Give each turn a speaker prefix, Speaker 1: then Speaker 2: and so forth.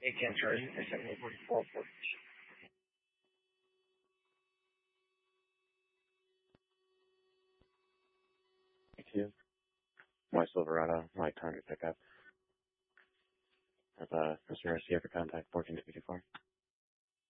Speaker 1: can charge you for 74.
Speaker 2: Thank you. My Silverado, my target pickup. Have Mr. Garcia for contact 1454.